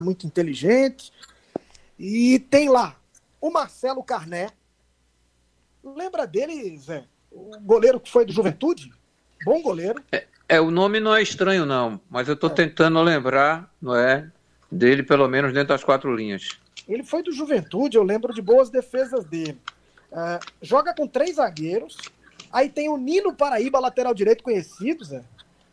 muito inteligente. E tem lá o Marcelo Carné. Lembra dele, Zé? O goleiro que foi do Juventude? Bom goleiro. O nome não é estranho, não, mas eu estou É. tentando lembrar, não é, dele pelo menos dentro das 4 linhas. Ele foi do Juventude, eu lembro de boas defesas dele. Joga com 3 zagueiros. Aí tem o Nino Paraíba, lateral direito conhecido, Zé.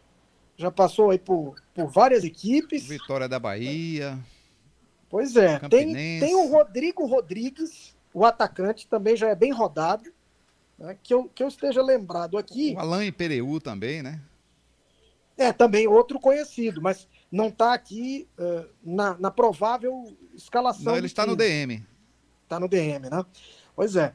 Já passou aí por várias equipes. Vitória da Bahia. Pois é. Campinense. Tem o Rodrigo Rodrigues, o atacante, também já é bem rodado. Né, que eu esteja lembrado aqui. O Alain Pereu também, né? Também outro conhecido, mas não está aqui na provável escalação. Não, ele está no DM. Está no DM, né? Pois é.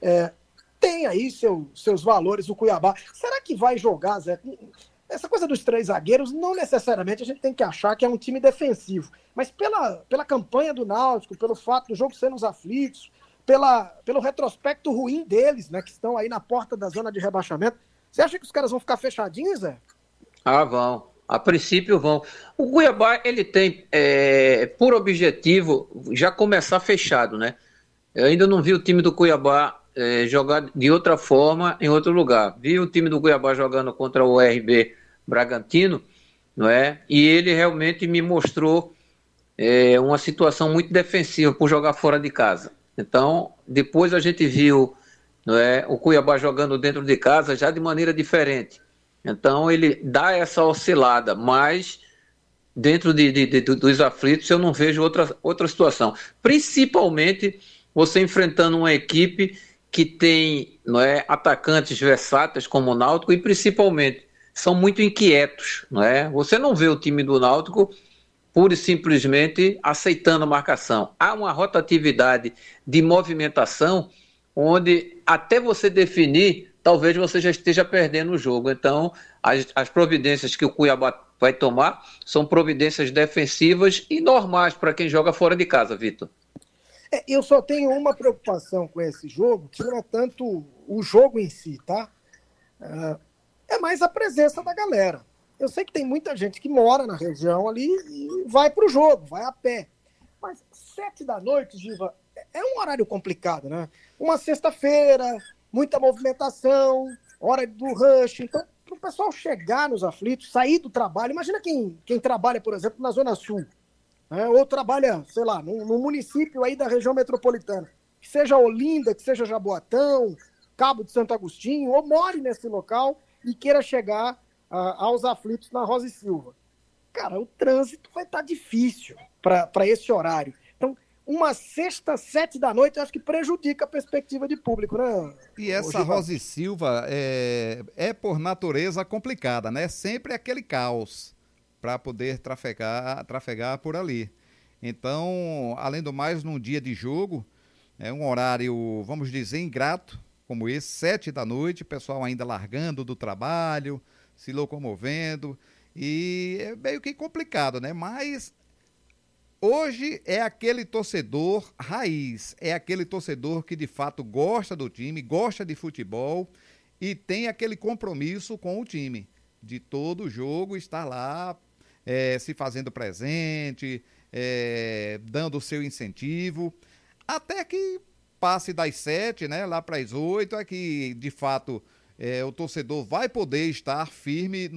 Tem aí seus valores o Cuiabá. Será que vai jogar, Zé? Essa coisa dos 3 zagueiros, não necessariamente a gente tem que achar que é um time defensivo, mas pela campanha do Náutico, pelo fato do jogo ser nos aflitos, pelo retrospecto ruim deles, né, que estão aí na porta da zona de rebaixamento, você acha que os caras vão ficar fechadinhos, Zé? Vão. A princípio vão. O Cuiabá, ele tem por objetivo já começar fechado, né? Eu ainda não vi o time do Cuiabá jogar de outra forma em outro lugar. Vi o time do Cuiabá jogando contra o RB Bragantino, não é? E ele realmente me mostrou uma situação muito defensiva por jogar fora de casa. Então, depois a gente viu, não é, o Cuiabá jogando dentro de casa já de maneira diferente. Então, ele dá essa oscilada, mas dentro dos aflitos eu não vejo outra situação. Principalmente você enfrentando uma equipe que tem, não é, atacantes versáteis como o Náutico e principalmente são muito inquietos. Não é? Você não vê o time do Náutico pura e simplesmente aceitando a marcação. Há uma rotatividade de movimentação onde até você definir, talvez você já esteja perdendo o jogo. Então, as providências que o Cuiabá vai tomar são providências defensivas e normais para quem joga fora de casa, Vitor. Eu só tenho uma preocupação com esse jogo, que não é tanto o jogo em si, tá? É mais a presença da galera. Eu sei que tem muita gente que mora na região ali e vai pro jogo, vai a pé. Mas 7 da noite, Giva, é um horário complicado, né? Uma sexta-feira, muita movimentação, hora do rush. Então, para o pessoal chegar nos aflitos, sair do trabalho, imagina quem trabalha, por exemplo, na Zona Sul, né? Ou trabalha, sei lá, num município aí da região metropolitana, que seja Olinda, que seja Jaboatão, Cabo de Santo Agostinho, ou more nesse local e queira chegar aos aflitos na Rosa e Silva. Cara, o trânsito vai estar difícil para esse horário. Então, uma sexta, 7 da noite, eu acho que prejudica a perspectiva de público, né? E essa Rosa e Silva é por natureza complicada, né? Sempre aquele caos para poder trafegar por ali. Então, além do mais, num dia de jogo, é um horário, vamos dizer, ingrato, como esse, 7 da noite, o pessoal ainda largando do trabalho, se locomovendo, e é meio que complicado, né? Mas hoje é aquele torcedor raiz, é aquele torcedor que de fato gosta do time, gosta de futebol e tem aquele compromisso com o time, de todo jogo estar lá se fazendo presente, dando o seu incentivo, até que passe das 7, né, lá para as 8, é que de fato o torcedor vai poder estar firme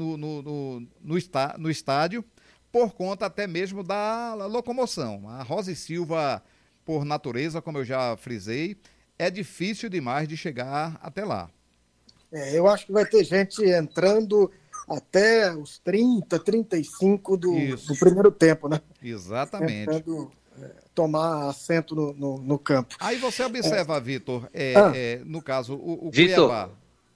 no estádio, por conta até mesmo da locomoção. A Rosa e Silva, por natureza, como eu já frisei, é difícil demais de chegar até lá. Eu acho que vai ter gente entrando até os 30, 35 do primeiro tempo, né? Exatamente. Tentando tomar assento no campo. Aí você observa, Vitor, no caso, o Vitor, Cuiabá.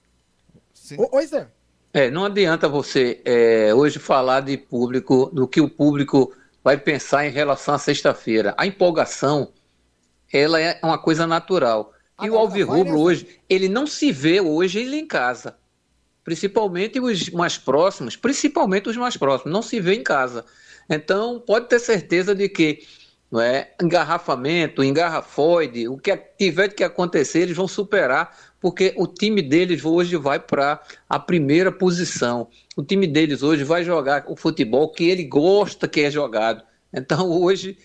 Oi, Zé. Não adianta você hoje falar de público, do que o público vai pensar em relação à sexta-feira. A empolgação, ela é uma coisa natural. E o alvirrubro hoje, ele não se vê hoje ele em casa. Principalmente os mais próximos, não se vê em casa. Então, pode ter certeza de que engarrafamento, engarrafoide, o que tiver que acontecer, eles vão superar, porque o time deles hoje vai para a primeira posição. O time deles hoje vai jogar o futebol que ele gosta que é jogado. Então hoje